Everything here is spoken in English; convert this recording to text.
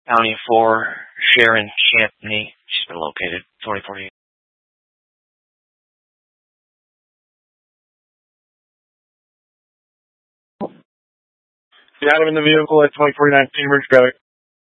County 4, Sharon Champney. She's been located. 2048. The item in the vehicle at 2049 Emergency traffic.